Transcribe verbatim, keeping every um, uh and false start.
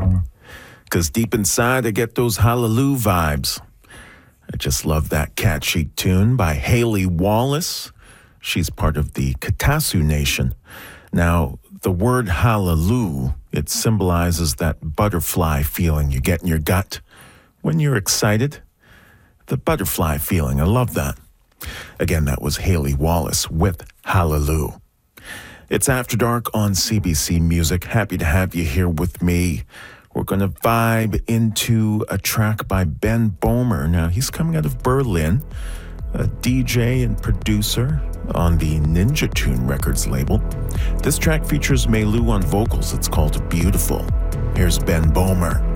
Because deep inside, I get those hallelujah vibes. I just love that catchy tune by Haley Wallace. She's part of the Katasu Nation. Now, the word hallelujah, it symbolizes that butterfly feeling you get in your gut when you're excited. The butterfly feeling, I love that. Again, that was Haley Wallace with Hallelujah. It's After Dark on C B C Music. Happy to have you here with me. We're going to vibe into a track by Ben Böhmer. Now, he's coming out of Berlin, a D J and producer on the Ninja Tune Records label. This track features Mei Lu on vocals. It's called Beautiful. Here's Ben Böhmer.